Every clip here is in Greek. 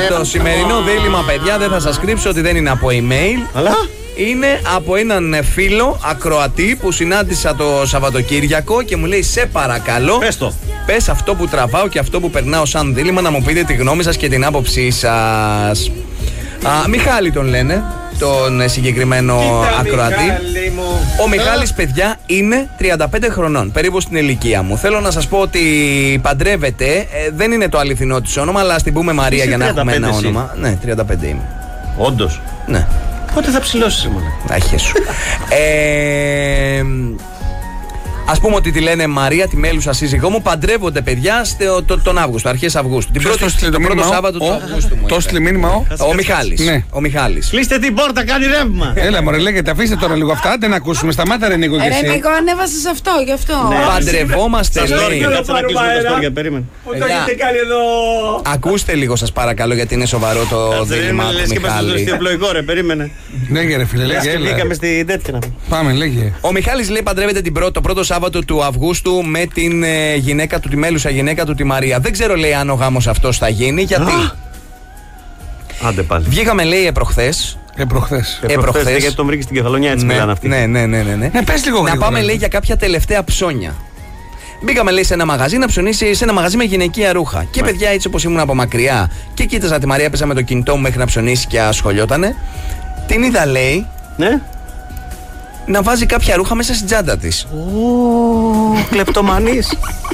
Το σημερινό δίλημμα, παιδιά, δεν θα σας κρύψω ότι δεν είναι από email. Αλλά είναι από έναν φίλο ακροατή που συνάντησα το Σαββατοκύριακο και μου λέει: σε παρακαλώ, πες αυτό που τραβάω και αυτό που περνάω σαν δίλημμα, να μου πείτε τη γνώμη σας και την άποψή σας. Μιχάλη τον λένε, τον συγκεκριμένο ακροατή. Ο Μιχάλης, παιδιά, είναι 35 χρονών, περίπου στην ηλικία μου. Θέλω να σας πω ότι παντρεύεται, δεν είναι το αληθινό της όνομα, αλλά ας την πούμε Μαρία για να έχουμε ένα όνομα. Ναι, 35 είμαι. Όντως. Ναι. Πότε θα ψηλώσεις, Σίμωνα? Άχε σου. Ας πούμε ότι τη λένε Μαρία, τη μέλουσα σύζυγό μου. Παντρεύονται, παιδιά, τον Αύγουστο, αρχές Αυγούστου. Το πρώτο Σάββατο του Αυγούστου. Το στείλει μήνυμα ο Μιχάλης. Ναι. Ο Μιχάλης. Κλείστε την πόρτα, κάνει ρεύμα. Έλα, μωρέ, λέγεται, αφήστε τώρα λίγο αυτά, δεν ακούσουμε. Σταμάτα, ρε Νίκο, και εσύ. Ρε Νίκο, ανέβασες αυτό, γι' αυτό. Παντρευόμαστε, λέει. Κάτσε να κλείσουμε τα στόρια, περίμενε. Πού το έχετε κάνει εδώ? Ακούστε λίγο, σας παρακαλώ, γιατί είναι σοβαρό το δίλημμα του Μιχάλη. Περίμενε. Λέγε, ρε φίλε, λέγε. Βγήκαμε στη τέτοια. Πάμε, λέγε. Ο Μιχάλης, λέει, παντρεύεται το πρώτο Σάββατο του Αυγούστου με την γυναίκα του, τη μέλουσα γυναίκα του, τη Μαρία. Δεν ξέρω, λέει, αν ο γάμος αυτός θα γίνει, γιατί. Άντε πάλι. Βγήκαμε, λέει, προχθές. Γιατί τον βρήκε στην Κεφαλονιά, έτσι μιλάνε αυτοί. Ναι. Πες λίγο να πάμε, λέει, για κάποια τελευταία ψώνια. Μπήκαμε, λέει, σε ένα μαγαζί να ψωνίσει, σε ένα μαγαζί με γυναικεία ρούχα. Και παιδιά, έτσι όπως ήμουν από μακριά και κοίταζα τη Μαρία, πέσα με το κινητό μου μέχρι να ψωνίσει και ασχολιότανε. Την είδα, λέει, ναι, να βάζει κάποια ρούχα μέσα στην τσάντα της. Κλεπτομανής.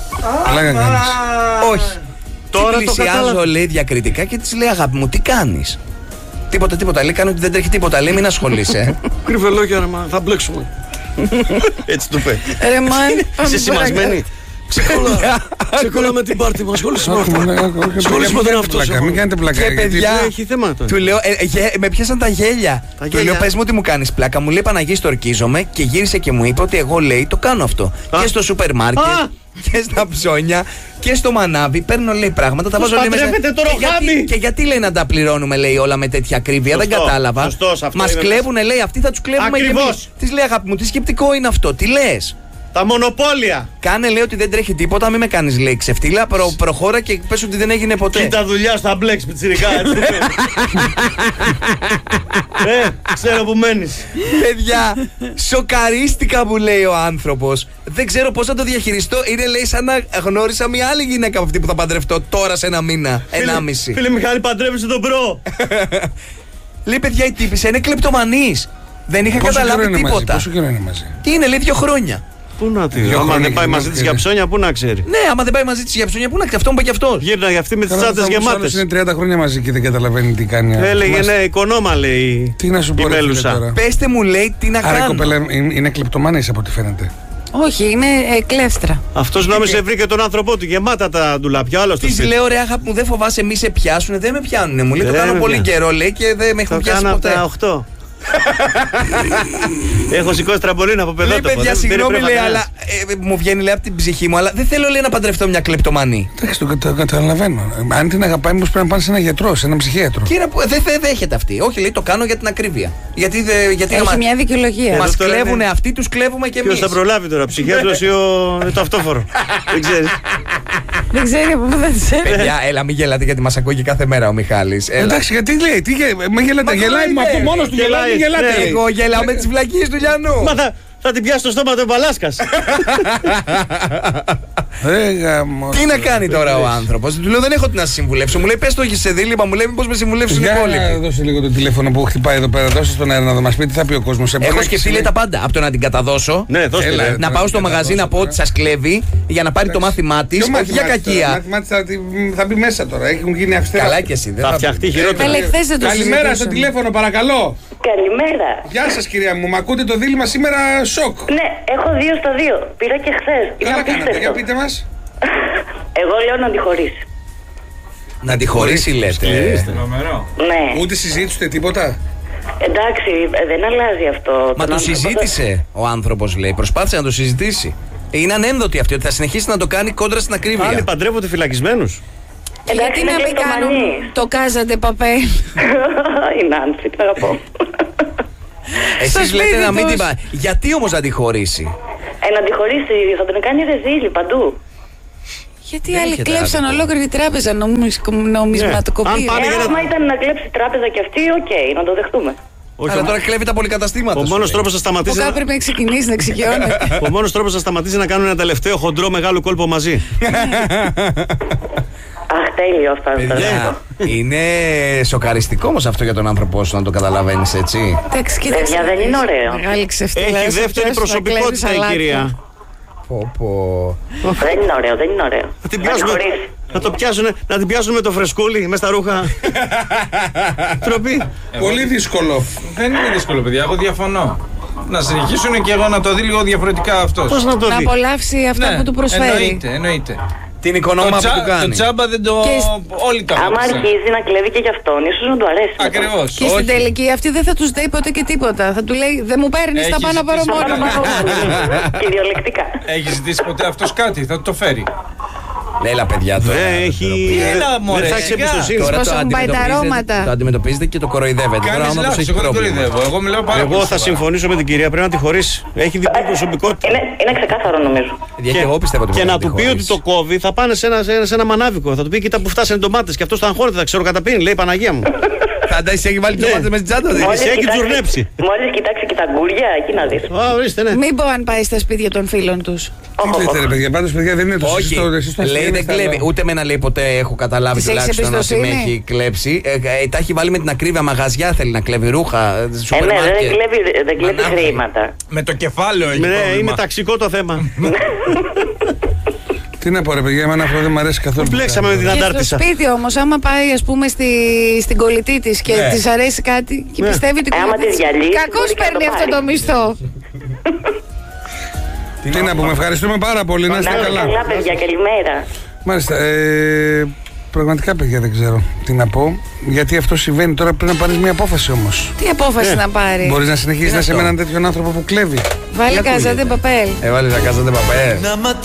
Όχι. Τώρα την πλησιάζω, λέει, διακριτικά και της λέει: αγάπη μου, τι κάνεις? Τίποτα. Λέει: κάνω ότι δεν τρέχει τίποτα. Λέει: μην ασχολείσαι. Κρύβε λόγια, ρε, θα μπλέξουμε. Έτσι του πει. Ρε μαν, είσαι σημασμένη. Ξεκολλά με την πάρτι μας. Ασχολείσαι με αυτό. Ασχολείσαι με τον εαυτό σου. Μην κάνετε πλάκα. Και παιδιά, έχει θέμα τώρα. του λέω, με πιάσαν τα γέλια. Του λέω: πες μου ότι μου κάνεις πλάκα. Μου λέει: Παναγί, στορκίζομαι. Και γύρισε και μου είπε ότι εγώ, λέει, το κάνω αυτό. Και στο σούπερ μάρκετ και στα ψώνια και στο μανάβι. Παίρνω, λέει, πράγματα. Τα βάζω, λέει, μέσα. Και γιατί, λέει, να τα πληρώνουμε, λέει, όλα με τέτοια ακρίβεια? Δεν κατάλαβα. Μας κλέβουνε, λέει, αυτοί θα τους κλέβουμε και εμείς. Της λέει: αγάπη μου, τι σκεπτικό είναι αυτό? Τι λες? Τα μονοπόλια. Κάνε, λέει, ότι δεν τρέχει τίποτα, μην με κάνεις, λέει, ξεφτύλα. Προχώρα και πες ότι δεν έγινε ποτέ. Κοίτα δουλειά στα μπλέξ, πιτσιρικά. Ξέρω που μένεις. Παιδιά, σοκαρίστηκα, μου λέει ο άνθρωπος. Δεν ξέρω πώς θα το διαχειριστώ. Είναι, λέει, σαν να γνώρισα μια άλλη γυναίκα από αυτή που θα παντρευτώ τώρα σε ένα μήνα, 1,5. Φίλε Μιχάλη, παντρεύεσαι τον μπρο. Λέει, παιδιά, η τύπισσα είναι κλεπτομανής. Δεν είχα καταλάβει τίποτα. Πόσο καιρό είναι μαζί? Τι είναι, λέει, 2 χρόνια. Πού να τη δει? Άμα δεν πάει μαζί της για ψώνια, πού να ξέρει? Ναι, άμα δεν πάει μαζί της για ψώνια, πού να ξέρει? Αυτό μου είπε και αυτό. Γύρνα για αυτή με τις τσάντες γεμάτες. Είναι 30 χρόνια μαζί και δεν καταλαβαίνει τι κάνει. Έλεγε, ναι, οικονόμα, λέει. Τι να σου πω, τώρα. Πέστε μου, λέει, τι να κάνω. Άρα, κοπέλα, είναι κλεπτομανής από ό,τι φαίνεται. Όχι, είναι κλέφτρα. Αυτός νόμιζε βρήκε τον άνθρωπό του γεμάτα τα ντουλάπια. Άλλο της λέω, ρε αγάπη μου, δεν φοβάσαι, μη σε πιάσουνε? Δεν με πιάνουνε. Μου λέει, το κάνω πολύ καιρό, λέει, και δεν με έχουν πιάσει ποτέ. Κάνα τα 8. Έχω σηκώσει τραμπολίνα από παιδότοπο. Λέει, παιδιά, συγγνώμη, λέει, αλλά μου βγαίνει, λέει, από την ψυχή μου, αλλά δεν θέλω, λέει, να παντρευτώ μια κλεπτομανή. Εντάξει, το καταλαβαίνω. Αν την αγαπάει, μήπως πρέπει να πάνε σε έναν γιατρό, σε έναν ψυχίατρο. Κύριε, δεν δέχεται αυτή. Όχι, λέει, το κάνω για την ακρίβεια. Γιατί έχει μια δικαιολογία. Μας κλέβουνε αυτοί, τους κλέβουμε και εμείς. Ποιος θα προλάβει τώρα, ψυχίατρος ή το αυτόφορο? Δεν ξέρει. Δεν ξέρει από πού θα ξέρει. Παιδιά, έλα, μην γελάτε, γιατί μας ακούει κάθε μέρα ο Μιχάλης. Εντάξει, γιατί λέει, με γελάτε, γελάει από μόνος του, γελάει. Εγώ γελάω με τις βλακίες του Γιάννου. Μα θα την πιάσει στο στόμα του Μπαλάσκας. Τι να κάνει τώρα ο άνθρωπος? Του λέω, δεν έχω τι να συμβουλεύσω. Μου λέει, πες το σε δίλημμα, μου λέει, μήπως με συμβουλεύσουν οι υπόλοιποι. Δώσε λίγο το τηλέφωνο που χτυπάει εδώ πέρα, δώσε στον αέρα να μας πει τι θα πει ο κόσμος. Έχω σκεφτεί, λέει, τα πάντα. Από το να την καταδώσω, να πάω στο μαγαζί να πω ότι σας κλέβει για να πάρει το μάθημά της, όχι για κακία. Θα μπει μέσα τώρα, έχουν γίνει αυστηρά. Καλά και εσύ, θα φτιαχτεί χειρότερα. Καλημέρα στο τηλέφωνο, παρακαλώ. Καλημέρα. Γεια σας, κυρία μου. Μ' ακούτε το δίλημμα σήμερα? Σοκ. Ναι, έχω 2 στα 2. Πήρα και χθες. Καλά κάνατε, για πείτε μας. Εγώ λέω να τη χωρίσει. Να τη χωρίσει, λέτε? Ναι. Ούτε συζήτησε τίποτα? Εντάξει, δεν αλλάζει αυτό. Μα το συζήτησε ο άνθρωπος, λέει. Προσπάθησε να το συζητήσει. Είναι ανένδοτη αυτή, ότι θα συνεχίσει να το κάνει κόντρα στην ακρίβεια. Άλλοι παντρεύονται φυλακισμένους. Γιατί να μην κάνω το κάζατε παπέ? Η Νάνση, το αγαπώ. Εσείς λέτε να μην την πάει. Γιατί όμως να τη χωρίσει? Να τη χωρίσει, θα τον κάνει ρεζίλη παντού. Γιατί άλλοι κλέψαν ολόκληρη τράπεζα νομισματοκοπία. Άμα ήταν να κλέψει τράπεζα κι αυτή, οκ, να το δεχτούμε. Αλλά τώρα κλέβει τα πολυκαταστήματα. Ο μόνος τρόπος να σταματήσει. Κάπου πρέπει να ξεκινήσει να εξοικειώνεται. Ο μόνος τρόπος να σταματήσει να κάνουν ένα τελευταίο χοντρό μεγάλο κόλπο μαζί. Αχ, τέλειο αυτά. Είναι σοκαριστικό όμως αυτό για τον άνθρωπό σου να το καταλαβαίνεις έτσι. Εντάξει, κοίταξε. Δεν είναι ωραίο. Έχει δεύτερη προσωπικότητα η κυρία. Δεν είναι ωραίο, δεν είναι ωραίο. Να την πιάσουν με το φρεσκούλι μες στα ρούχα. Τροπή. Πολύ δύσκολο. Δεν είναι δύσκολο, παιδιά, εγώ διαφωνώ. Να συνεχίσουν και εγώ να το δει λίγο διαφορετικά αυτός. Πώς να το δει? Να απολαύσει αυτά που του προσφέρει. Εννοείται. Την οικονομία που του κάνει. Το τσάμπα δεν το. Όλοι το άμα αρχίζει να κλέβει και γι' αυτόν, ίσως να του αρέσει. Ακριβώς. Και στην τελική αυτή δεν θα τους δει ποτέ και τίποτα. Θα του λέει δεν μου παίρνεις, τα πάνω πάρω μόνο. Κυριολεκτικά. Έχει ζητήσει ποτέ αυτός κάτι, θα του το φέρει. Λέλα, παιδιά, τώρα. Δεν θα έχει εμπιστοσύνη. Πώς έχουν πάει τα αρώματα. Το αντιμετωπίζετε και το κοροϊδεύετε. Κάνεις λάθος, εγώ δεν κοροϊδεύω. Εγώ μιλάω πάρα πολύ. Εγώ θα συμφωνήσω με την κυρία, πρέπει να τη χωρίσει. Έχει διπλή προσωπικότητα. Είναι ξεκάθαρο νομίζω. Και να του πει ότι το κόβει, θα πάνε σε ένα μανάβικο. Θα του πει: κοίτα που φτάσανε ντομάτες και αυτό θα αγχώνεται, θα ξέρω καταπίνει. Λέει Παναγία μου. Φαντάζεσαι, έχει βάλει ντομάτες με την τσάντα. Έχει τζουρνέψει. Μόλις κοιτάξει και τα γκούρια, εκεί να δεις. Ορίστε, ναι. Μην πω αν πάει στα σπίτια των φίλων τους. Τι λέτε, ρε παιδιά, πάντως παιδιά δεν είναι το σωστό. Λέει δεν κλέβει. Ούτε με να λέει ποτέ έχω καταλάβει τουλάχιστον ότι με έχει κλέψει. Τα έχει βάλει με την ακρίβεια μαγαζιά, θέλει να κλέβει ρούχα. Δεν κλέβει χρήματα. Με το κεφάλαιο έχει. Ναι, είναι ταξικό το θέμα. Τι να πω, ρε παιδιά, εμένα αυτό δεν μου αρέσει καθόλου. Μπλέξαμε με την αντάρτισσα. Στο σπίτι όμως, άμα πάει ας πούμε στην κολλητή της και της αρέσει κάτι και πιστεύει ότι κακώς παίρνει αυτό το μισθό. Τι να πούμε, ευχαριστούμε πάρα πολύ. Να είστε καλά. Καλά, παιδιά, καλημέρα. Μάλιστα. Πραγματικά, παιδιά, δεν ξέρω τι να πω. Γιατί αυτό συμβαίνει τώρα, πρέπει να πάρεις μια απόφαση όμως. Τι απόφαση να πάρει? Μπορείς να συνεχίσεις να είσαι με έναν τέτοιον άνθρωπο που κλέβει. Βάλει Καζάντε Παπέλ. Έβαλε τα Καζάντε Παπέλ.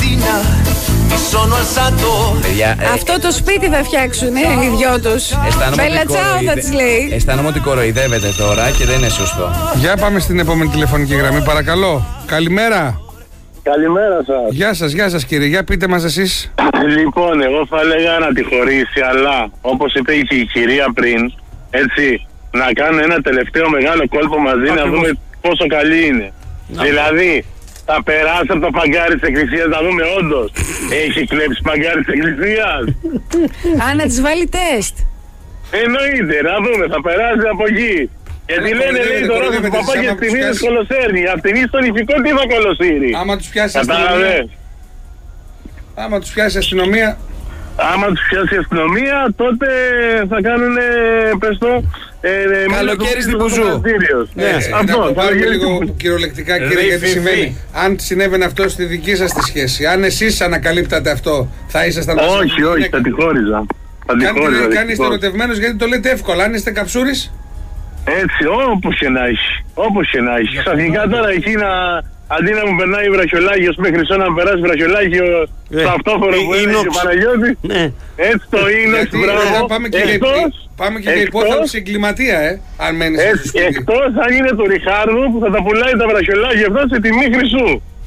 Αυτό το σπίτι θα φτιάξουν, οι δυο τους. Μπελατσάο θα της λέει. Αισθάνομαι ότι κοροϊδεύετε τώρα και δεν είναι σωστό. Για πάμε στην επόμενη τηλεφωνική γραμμή, παρακαλώ. Καλημέρα. Καλημέρα σας. Γεια σας κύριε, για πείτε μας εσείς. Λοιπόν, εγώ θα έλεγα να τη χωρίσει, αλλά όπως είπε και η κυρία πριν, έτσι, να κάνουν ένα τελευταίο μεγάλο κόλπο μαζί, να δούμε πόσο καλή είναι. Δηλαδή, θα περάσει από το παγκάρι της εκκλησίας, να δούμε όντως έχει κλέψει παγκάρι της εκκλησίας. Να της βάλει τεστ. Εννοείται, να δούμε, θα περάσει από εκεί. Γιατί λένε, λέει τώρα του παπά και στην είδη κολοσσέρνει. Απ' την είδη στον ηθικό τι θα κολοσσύρει. Άμα τους πιάσει αστυνομία. Άμα τους πιάσει αστυνομία. Άμα τους πιάσει αστυνομία, τότε θα κάνουν, πες το, καλοκαίρι στην Μπουζού. Αυτό. Να το πάρουμε λίγο κυριολεκτικά, κύριε, γιατί συμβαίνει. Αν συνέβαινε αυτό στη δική σας τη σχέση, αν εσείς ανακαλύπτατε αυτό, θα ήσασταν... Όχι, θα τη χώριζα. Αν είστε ερωτευμένος, γιατί το λέτε εύκολα, αν είστε καψούρης. Έτσι, όπως και να έχει. Όπως και να έχει. Ξαφνικά τώρα εκεί αντί να μου περνάει βραχιολάγιος μέχρι χρυσό να μου περάσει βραχιολάγιο στο αυτόφορο που έλεγε ο Παναγιώτης. Έτσι το ίνοξ, μπράβο. Πάμε και για υπόθεση εγκληματία, αν μένεις στο σπίτι. Εκτός αν είναι του Ριχάρδου που θα τα πουλάει τα βραχιολάγια αυτά σε τιμή χρυσού.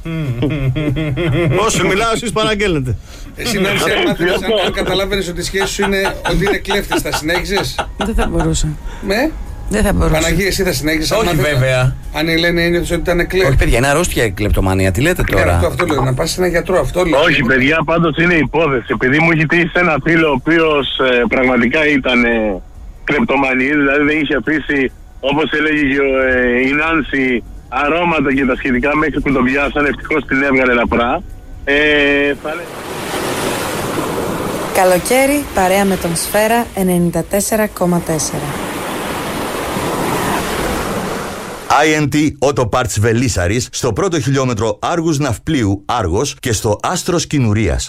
Όσο μιλάω εσείς παραγγέλνετε. Εσύ να αν καταλάβαινες ότι η σχέση σου είναι ότι είναι κλέφτης, θα συνέχιζες? Δεν θα μπορούσα. Δεν θα μπορούσα. Παναγία, εσύ θα συνέχισες? Όχι βέβαια. Αν η Ελένη είναι ότι ήταν κλέφτη. Όχι παιδιά, είναι αρρώστια η κλεπτομανία, τι λέτε τώρα? Αυτό λέω, να πας σε ένα γιατρό, αυτό λέω. Όχι παιδιά, πάντως είναι υπόθεση. Επειδή μου έχει τύχει ένα φίλο ο οποίος πραγματικά ήταν κλεπτομανής, δηλαδή δεν είχε αφήσει, όπως έλεγε η Νάνση, αρώματα και τα σχετικά μέχρι που τον πιάσανε. Ευτυχώς την έβγαλε ελαφρά. Καλοκαίρι, παρέα με τον Σφαίρα 94,4. INT Auto Parts Βελίσσαρης στο πρώτο χιλιόμετρο Άργους Ναυπλίου Άργος και στο Άστρος Κινουρίας.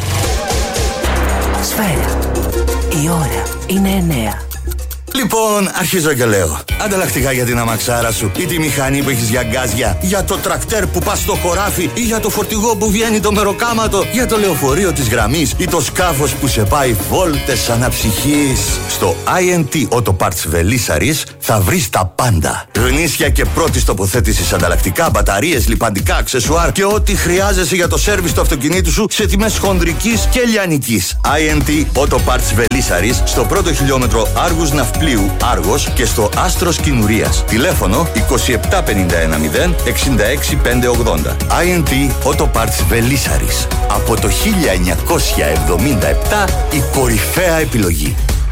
Σφαίρα. Η ώρα είναι 9. Λοιπόν, αρχίζω και λέω. Ανταλλακτικά για την αμαξάρα σου ή τη μηχανή που έχεις για γκάζια, για το τρακτέρ που πας στο χωράφι ή για το φορτηγό που βγαίνει το μεροκάματο, για το λεωφορείο της γραμμής ή το σκάφος που σε πάει βόλτες αναψυχής. Στο INT Auto Parts Βελίσσαρης θα βρεις τα πάντα. Γνήσια και πρώτης τοποθέτησης ανταλλακτικά, μπαταρίες, λιπαντικά, αξεσουάρ και ό,τι χρειάζεσαι για το σέρβις του αυτοκινήτου σου σε τιμές χονδρικής και λιανικής. INT Auto Parts Βελίσσαρης στο πρώτο χιλιόμετρο Άργους Ναυπλίου Άργος και στο Άστρος Κινουρίας. Τηλέφωνο 27510 66580. INT Auto Parts Βελίσσαρης. Από το 1977 η κορυφαία επιλογή.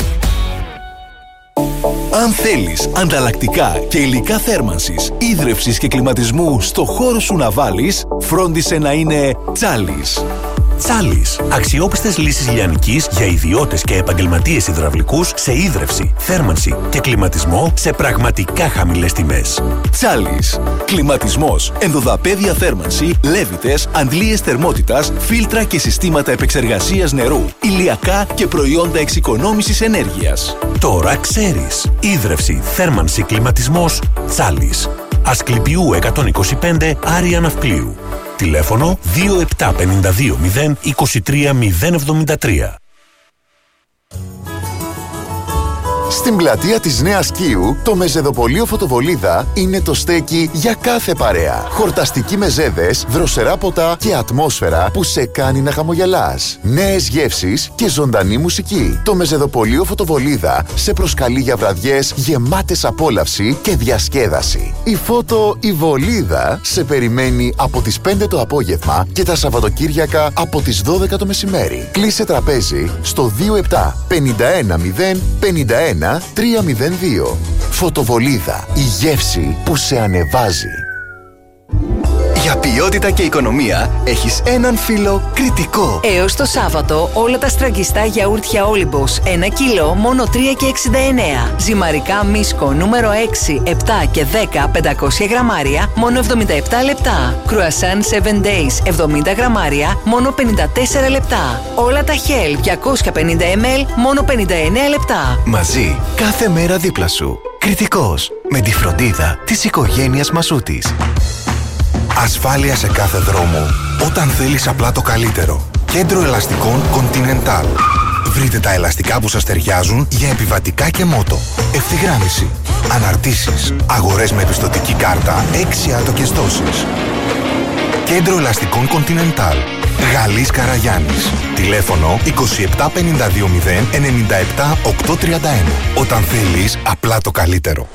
Αν θέλεις ανταλλακτικά και υλικά θέρμανσης, ίδρευσης και κλιματισμού στο χώρο σου να βάλεις, φρόντισε να είναι Τσάλις. Τσάλις. Αξιόπιστες λύσεις λιανικής για ιδιώτες και επαγγελματίες υδραυλικούς σε ίδρυυση, θέρμανση και κλιματισμό σε πραγματικά χαμηλές τιμές. Τσάλις. Κλιματισμός, ενδοδαπέδια θέρμανση, λέβητες, αντλίες θερμότητας, φίλτρα και συστήματα επεξεργασίας νερού, ηλιακά και προϊόντα εξοικονόμησης ενέργειας. Τώρα ξέρεις. Ίδρυυση, θέρμανση, κλιματισμός. Τσάλις. Ασκληπιού 125 Άρια Ναυπλίου. Τηλέφωνο 2752 023 073. Στην πλατεία της Νέας Κίου, το μεζεδοπωλείο Φωτοβολίδα είναι το στέκι για κάθε παρέα. Χορταστικοί μεζέδες, δροσερά ποτά και ατμόσφαιρα που σε κάνει να χαμογελάς. Νέες γεύσεις και ζωντανή μουσική. Το μεζεδοπωλείο Φωτοβολίδα σε προσκαλεί για βραδιές γεμάτες απόλαυση και διασκέδαση. Η Βολίδα σε περιμένει από τις 5 το απόγευμα και τα Σαββατοκύριακα από τις 12 το μεσημέρι. Κλείσε τραπέζι στο 27 51 0 51 302. Φωτοβολίδα. Η γεύση που σε ανεβάζει. Για ποιότητα και οικονομία έχεις έναν φίλο Κρητικό. Έως το Σάββατο όλα τα στραγγιστά γιαούρτια Όλυμπος 1 κιλό μόνο 3,69. Ζυμαρικά Μίσκο νούμερο 6, 7 και 10 500 γραμμάρια μόνο 77 λεπτά. Κρουασάν 7 Days 70 γραμμάρια μόνο 54 λεπτά. Όλα τα Hell 250 ml μόνο 59 λεπτά. Μαζί κάθε μέρα δίπλα σου. Κρητικός. Με τη φροντίδα της οικογένειας Μασούτης. Ασφάλεια σε κάθε δρόμο όταν θέλεις απλά το καλύτερο. Κέντρο ελαστικών Continental. Βρείτε τα ελαστικά που σας ταιριάζουν για επιβατικά και μότο. Ευθυγράμμιση, αναρτήσεις, αγορές με επιστωτική κάρτα, 6 άτοκες δόσεις. Κέντρο ελαστικών Continental. Γαλλής Καραγιάννης. Τηλέφωνο 27520 97 831. Όταν θέλεις απλά το καλύτερο.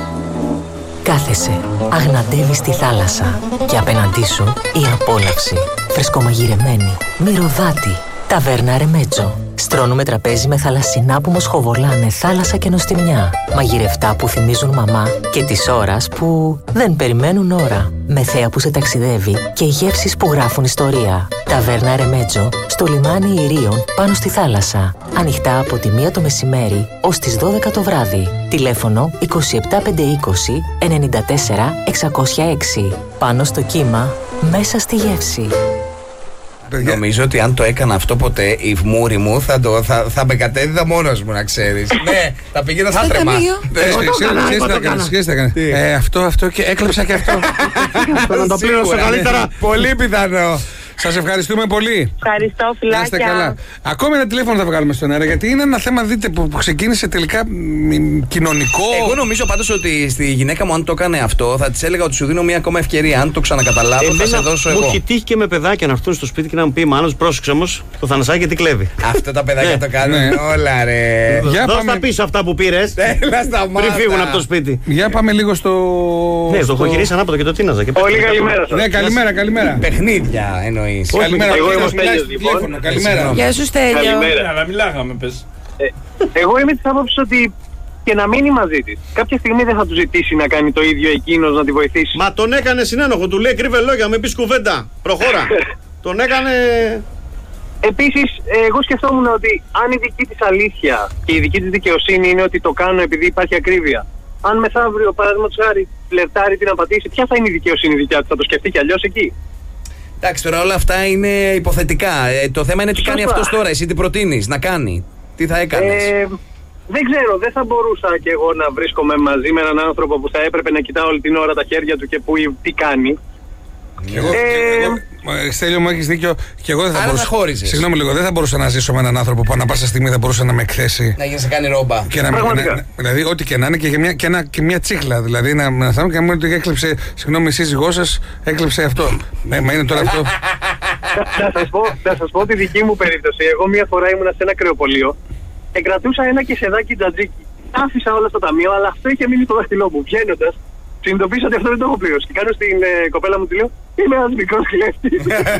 Κάθεσαι, αγναντεύεις τη θάλασσα και απέναντί σου η απόλαυση. Φρεσκομαγειρεμένη, μυρωδάτη, ταβέρνα Ρεμέτζο. Στρώνουμε τραπέζι με θαλασσινά που μοσχοβολάνε θάλασσα και νοστιμιά. Μαγειρευτά που θυμίζουν μαμά και της ώρας που δεν περιμένουν ώρα. Με θέα που σε ταξιδεύει και γεύσεις που γράφουν ιστορία. Ταβέρνα Ρεμέτζο στο λιμάνι Ηρίων πάνω στη θάλασσα. Ανοιχτά από τη 1 το μεσημέρι ως τις 12 το βράδυ. Τηλέφωνο 27520 94 606. Πάνω στο κύμα, μέσα στη γεύση. Νομίζω ότι αν το έκανα αυτό ποτέ, η μούρη μου θα με κατέδιδα μόνος μου, να ξέρεις. Ναι, θα πήγαινα στα τρεμά. Αυτό και έκλεψα και αυτό. Να το πλήρωσω καλύτερα. Πολύ πιθανό. Σας ευχαριστούμε πολύ. Ευχαριστώ, φιλάκια. Καλά. Ακόμη ένα τηλέφωνο θα βγάλουμε στον αέρα, γιατί είναι ένα θέμα, δείτε, που ξεκίνησε τελικά κοινωνικό. Εγώ νομίζω πάντως ότι στη γυναίκα μου, αν το έκανε αυτό, θα της έλεγα ότι σου δίνω μία ακόμα ευκαιρία. Αν το ξανακαταλάβω, θα σε δώσω εγώ. Μου έχει τύχει και με παιδάκια να έρθουν στο σπίτι και να μου πει μάλλον πρόσεξε όμως, το Θανασάκι τι κλέβει. Αυτά τα παιδάκια το κάνουν όλα, ρε. Δώσ' τα πίσω αυτά που πήρες πριν φύγουν από το σπίτι. Για πάμε λίγο στο. Ναι, το έχω γυρίσει ανάποδα και το τίναζα. Πολύ καλημέρα σας. Ναι, καλημέρα. Παιχνίδια εννοείς. Καλημέρα. Εγώ είμαι ο Στέλιος, λοιπόν. Καλημέρα. Γεια σου, Στέλιο. Καλημέρα. Αλλά μιλάγαμε, πες. Εγώ είμαι της άποψης ότι και να μείνει μαζί της, κάποια στιγμή δεν θα του ζητήσει να κάνει το ίδιο εκείνος, να τη βοηθήσει. Μα τον έκανε συνένοχο, του λέει κρύβε λόγια, με πεις κουβέντα. Προχώρα. Τον έκανε. Επίσης, εγώ σκεφτόμουν ότι αν η δική της αλήθεια και η δική της δικαιοσύνη είναι ότι το κάνω επειδή υπάρχει ακρίβεια, αν μεθαύριο, παραδείγματος χάρη, φλερτάρει την απατήσει, ποια θα είναι η δικαιοσύνη δικιά της, θα το σκεφτεί κι αλλιώς εκεί. Εντάξει, τώρα όλα αυτά είναι υποθετικά. Το θέμα είναι τι κάνει αυτός τώρα, εσύ τι προτείνεις να κάνει, τι θα έκανες. Δεν ξέρω, δεν θα μπορούσα κι εγώ να βρίσκομαι μαζί με έναν άνθρωπο που θα έπρεπε να κοιτάω όλη την ώρα τα χέρια του και που, τι κάνει. Στέλιο μου, έχεις δίκιο. Και εγώ δεν θα μπορούσα. Χώριζες. Συγγνώμη λίγο, δεν θα μπορούσα να ζήσω με έναν άνθρωπο που ανά πάσα στιγμή θα μπορούσε να με εκθέσει. Να σε κάνει ρόμπα. Δηλαδή, ό,τι και να είναι και μια τσίχλα. Δηλαδή, να θα και να μου ότι έκλεψε. Συγγνώμη, η σύζυγός σας έκλεψε αυτό. Μα είναι τώρα αυτό. Θα σας πω τη δική μου περίπτωση. Εγώ μία φορά ήμουνα σε ένα κρεοπολείο. Εγκρατούσα ένα κεσεδάκι τζατζίκι. Άφησα όλα στο ταμείο, αλλά αυτό είχε μείνει στο δάχτυλό μου. Βγαίνοντας, συνειδητοποίησα ότι αυτό δεν το έχω πληρώσει. Και κάνω στην κοπέλα μου, τη λέω: είμαι ένας μικρός κλέφτης.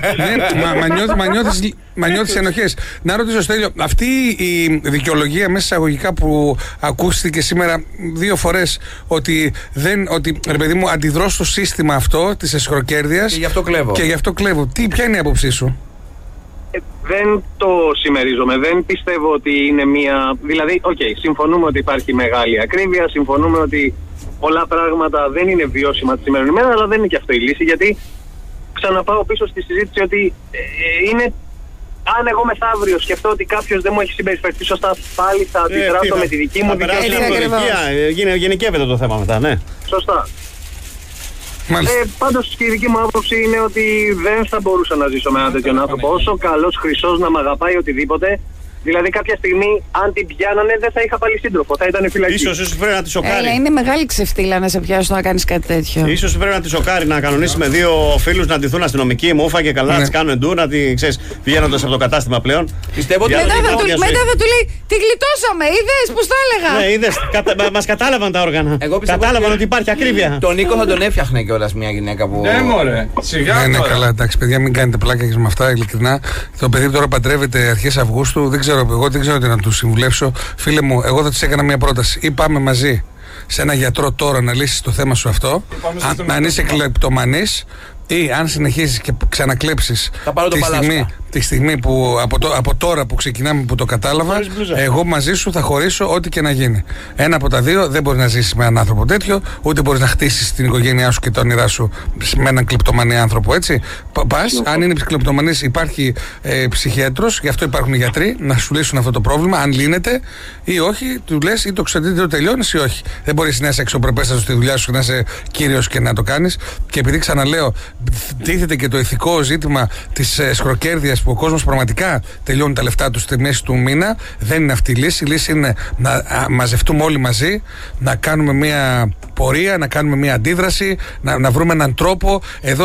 Μα νιώθεις ενοχές. Να ρωτήσω, Στέλιο, αυτή η δικαιολογία μέσα εισαγωγικά που ακούστηκε σήμερα 2 φορές ότι ρε παιδί μου, αντιδρώ στο σύστημα αυτό της εσχροκέρδειας και γι' αυτό κλέβω. Ποια είναι η άποψή σου? Δεν το συμμερίζομαι. Δεν πιστεύω ότι είναι μία. Δηλαδή, συμφωνούμε ότι υπάρχει μεγάλη ακρίβεια, συμφωνούμε ότι πολλά πράγματα δεν είναι βιώσιμα τη σημερινή μέρα, αλλά δεν είναι και αυτό η λύση. Γιατί ξαναπάω πίσω στη συζήτηση ότι είναι. Αν εγώ μεθαύριο σκεφτώ ότι κάποιος δεν μου έχει συμπεριφερθεί σωστά, πάλι θα αντιδράσω με τη δική μου δικαιοσύνη. Γενικεύεται το θέμα μετά, ναι. Σωστά. Πάντως και η δική μου άποψη είναι ότι δεν θα μπορούσα να ζήσω με έναν τέτοιον άνθρωπο. Όσο καλός, χρυσός, να μ' αγαπάει οτιδήποτε. Δηλαδή, κάποια στιγμή, αν την πιάνανε, δεν θα είχα πάλι σύντροφο. Θα ήταν φυλακή. Ίσως πρέπει να τη σοκάρει. Είναι μεγάλη ξεφτύλα να σε πιάσω να κάνεις κάτι τέτοιο. Ίσως πρέπει να τη σοκάρει, να κανονίσει με 2 φίλους να ντυθούν αστυνομικοί, μούφα και καλά, να τη κάνουν εντού, να τη ξέρει πηγαίνοντας από το κατάστημα πλέον. Πιστεύω ότι μετά θα του λέει: τη γλιτώσαμε, είδες που στο έλεγα. Ναι, είδες. Μας κατάλαβαν τα όργανα. Κατάλαβαν ότι υπάρχει ακρίβεια. Τον Νίκο θα τον έφτιαχνε κιόλας μια γυναίκα που. Ναι, μωρέ. Σιγά. Ναι, καλά, εντάξει, παιδιά, μην κάνετε πλάκα με αυτά, ειλικρινά. Το παιδί τώρα παντρεύεται αρχές Αυγούστου, εγώ δεν ξέρω τι να του συμβουλεύσω. Φίλε μου, εγώ θα της έκανα μια πρόταση. Ή πάμε μαζί σε ένα γιατρό τώρα να λύσεις το θέμα σου αυτό, αν είσαι κλεπτομανής, ή αν συνεχίσεις και ξανακλέψεις τη στιγμή που από τώρα που ξεκινάμε που το κατάλαβα, εγώ μαζί σου θα χωρίσω ό,τι και να γίνει. Ένα από τα δύο, δεν μπορεί να ζήσεις με έναν άνθρωπο τέτοιο, ούτε μπορείς να χτίσεις την οικογένειά σου και τα όνειρά σου με έναν κλεπτομανή άνθρωπο, έτσι. Πας, αν είναι κλεπτομανής, υπάρχει ψυχίατρος, γι' αυτό υπάρχουν οι γιατροί, να σου λύσουν αυτό το πρόβλημα, αν λύνεται ή όχι, του λες ή το ξεντήτητο τελειώνεις ή όχι. Δεν μπορείς να είσαι αξιοπρεπέστατος στη δουλειά σου και να είσαι κύριος και να το κάνεις. Και επειδή ξαναλέω, τίθεται και το ηθικό ζήτημα της σχροκέρδειας που ο κόσμος πραγματικά τελειώνει τα λεφτά του στη μέση του μήνα, δεν είναι αυτή η λύση. Η λύση είναι να μαζευτούμε όλοι μαζί, να κάνουμε μια πορεία, να κάνουμε μια αντίδραση, να βρούμε έναν τρόπο.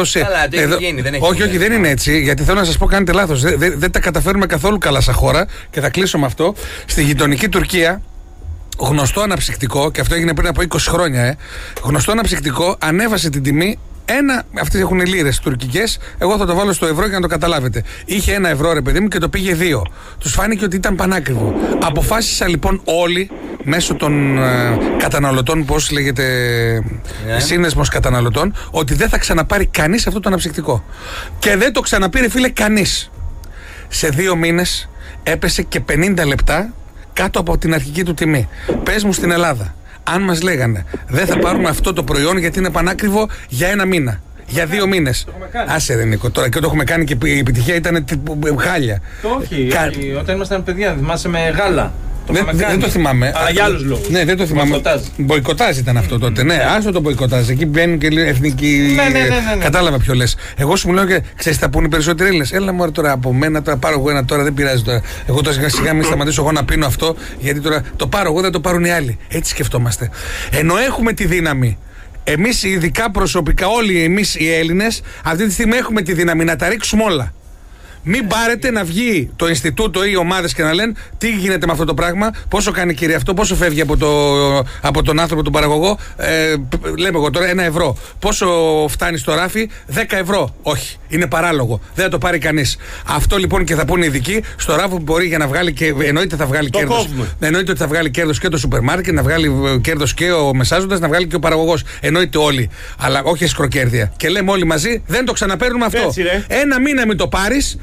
Όχι, δεν είναι έτσι, γιατί θέλω να σας πω, κάνετε λάθος. Δεν τα καταφέρουμε καθόλου καλά σαν χώρα και θα κλείσω με αυτό. Στη γειτονική Τουρκία, γνωστό αναψυκτικό, και αυτό έγινε πριν από 20 χρόνια, γνωστό αναψυκτικό ανέβασε την τιμή. Αυτοί έχουν λίρες τουρκικές. Εγώ θα το βάλω στο ευρώ για να το καταλάβετε. Είχε 1 ευρώ, ρε παιδί μου, και το πήγε 2. Τους φάνηκε ότι ήταν πανάκριβο. Αποφάσισαν λοιπόν όλοι μέσω των καταναλωτών, πώς λέγεται, σύνδεσμος καταναλωτών, ότι δεν θα ξαναπάρει κανείς αυτό το αναψυκτικό. Και δεν το ξαναπήρε, φίλε, κανείς. Σε 2 μήνες έπεσε και 50 λεπτά κάτω από την αρχική του τιμή. Πες μου στην Ελλάδα, αν μας λέγανε δεν θα πάρουμε αυτό το προϊόν γιατί είναι πανάκριβο για 1 μήνα, για 2 μήνες. Άσε ρε Νίκο, τώρα και το έχουμε κάνει και η επιτυχία ήταν χάλια. Όχι, όταν ήμασταν παιδιά, θυμάσαι με γάλα. Δεν το θυμάμαι. Αλλά για άλλους λόγους. Ναι, δεν το θυμάμαι. Μποϊκοτάζ ήταν αυτό τότε. Ναι, άστο το μποϊκοτάζ. Εκεί μπαίνουν και εθνικοί. Ναι. Κατάλαβα ποιο λες. Εγώ σου μιλάω και ξέρεις, θα πούνε οι περισσότεροι Έλληνες. Έλα μου τώρα από μένα, τώρα πάρω εγώ ένα τώρα, δεν πειράζει τώρα. Εγώ τώρα σιγά μην σταματήσω εγώ να πίνω αυτό, γιατί τώρα το πάρω εγώ, δεν το πάρουν οι άλλοι. Έτσι σκεφτόμαστε. Ενώ έχουμε τη δύναμη. Εμείς ειδικά προσωπικά, όλοι εμείς οι Έλληνες, αυτή τη στιγμή έχουμε τη δύναμη να τα ρίξουμε όλα. Μην πάρετε να βγει το Ινστιτούτο ή οι ομάδες και να λένε τι γίνεται με αυτό το πράγμα, πόσο κάνει κύριε αυτό, πόσο φεύγει από τον άνθρωπο, τον παραγωγό. Λέμε εγώ τώρα 1 ευρώ. Πόσο φτάνει στο ράφι, 10 ευρώ. Όχι, είναι παράλογο. Δεν θα το πάρει κανείς. Αυτό λοιπόν και θα πούνε οι ειδικοί, στο ράφι που μπορεί για να βγάλει και. Εννοείται θα βγάλει κέρδος. Εννοείται ότι θα βγάλει κέρδος και το σούπερ μάρκετ, να βγάλει κέρδος και ο μεσάζοντας, να βγάλει και ο παραγωγός. Εννοείται όλοι. Αλλά όχι εσχροκέρδεια. Και λέμε όλοι μαζί, δεν το ξαναπαίρνουμε αυτό. 1 μήνα μην το πάρεις.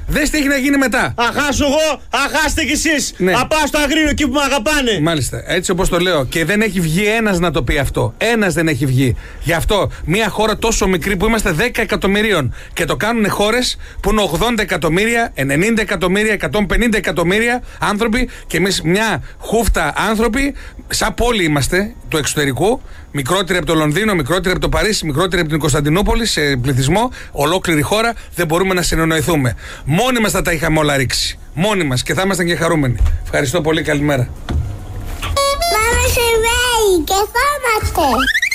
Δες τι έχει να γίνει μετά. Αχάσω εγώ, αχάστε κι εσείς. Ναι. Απά στο αγρίνο εκεί που με αγαπάνε. Μάλιστα, έτσι όπως το λέω. Και δεν έχει βγει ένας να το πει αυτό. Ένας δεν έχει βγει. Γι' αυτό μια χώρα τόσο μικρή που είμαστε 10 εκατομμυρίων και το κάνουν χώρες που είναι 80 εκατομμύρια, 90 εκατομμύρια, 150 εκατομμύρια άνθρωποι και εμείς μια χούφτα άνθρωποι, σαν πόλη είμαστε του εξωτερικού, μικρότερη από το Λονδίνο, μικρότερη από το Παρίσι, μικρότερη από την Κωνσταντινούπολη σε πληθυσμό, ολόκληρη χώρα, δεν μπορούμε να συνεννοηθούμε. Μόνοι μας θα τα είχαμε όλα ρίξει. Μόνοι μας και θα ήμασταν και χαρούμενοι. Ευχαριστώ πολύ, καλημέρα. Πάμε σε βέη και φάμαστε.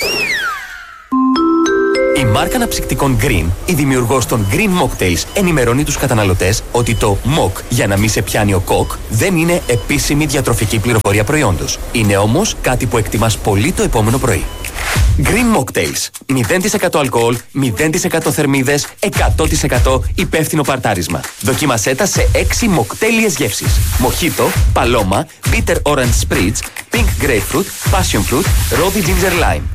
Η μάρκα αναψυκτικών Green, η δημιουργός των Green Mocktails, ενημερώνει τους καταναλωτές ότι το Mock, για να μην σε πιάνει ο κοκ, δεν είναι επίσημη διατροφική πληροφορία προϊόντος. Είναι όμως κάτι που εκτιμάς πολύ το επόμενο πρωί. Green Mocktails. 0% αλκοόλ, 0% θερμίδες, 100% υπεύθυνο παρτάρισμα. Δοκίμασέ τα σε 6 μοκτέλιες γεύσεις. Μοχίτο, παλώμα, bitter orange spritz, pink grapefruit, passion fruit, rosy ginger lime.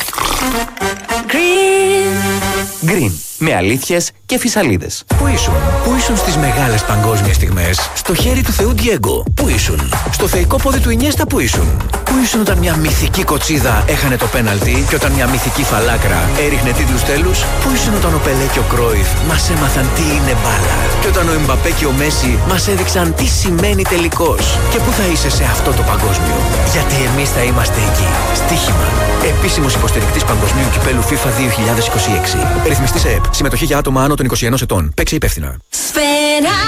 Green. Με αλήθειες και φυσαλίδες. Πού ήσουν στις μεγάλες παγκόσμιες στιγμές? Στο χέρι του Θεού Ντιέγκο. Πού ήσουν? Στο θεϊκό πόδι του Ινιέστα. Πού ήσουν? Πού ήσουν όταν μια μυθική κοτσίδα έχανε το πέναλτι και όταν μια μυθική φαλάκρα έριχνε τίτλους τέλους? Πού ήσουν όταν ο Πελέ και ο Κρόιφ μας έμαθαν τι είναι μπάλα? Και όταν ο Εμπαπέ και ο Μέση μας έδειξαν τι σημαίνει τελικός? Και πού θα είσαι σε αυτό το παγκόσμιο? Γιατί εμείς θα είμαστε εκεί. Στοίχημα. Επίσημος υποστηρικτής Παγκοσμίου Κυπέλου FIFA 2026. Ρυθμιστής ΕΕΠ. Συμμετοχή για άτομα άνω των 21 ετών. Παίξε υπεύθυνα. Σφαίρα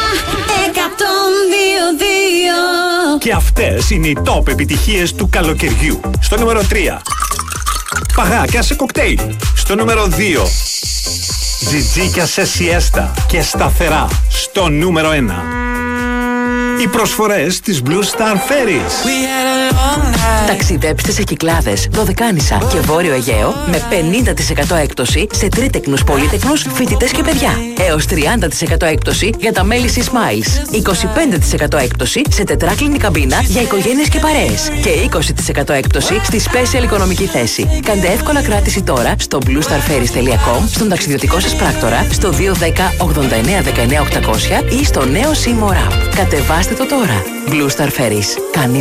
102,2. Και αυτές είναι οι top επιτυχίες του καλοκαιριού. Στο νούμερο 3. Παγάκια σε κοκτέιλ. Στο νούμερο 2. Τζιτζίκια σε σιέστα και σταθερά. Στο νούμερο 1. Οι προσφορές της Blue Star Ferries. Ταξιδέψτε σε Κυκλάδες, Δωδεκάνησα και Βόρειο Αιγαίο με 50% έκπτωση σε τρίτεκνους, πολύτεκνους, φοιτητές και παιδιά. Έως 30% έκπτωση για τα μέλη της Smiles. 25% έκπτωση σε τετράκλινη καμπίνα για οικογένειες και παρέες. Και 20% έκπτωση στη special οικονομική θέση. Κάντε εύκολα κράτηση τώρα στο bluestarferries.com, στον ταξιδιωτικό σας πράκτορα, στο 210 89 19 800 ή στο νέο Seymour App. Κατεβάστε το τώρα. Blue Star Ferries. Κανείς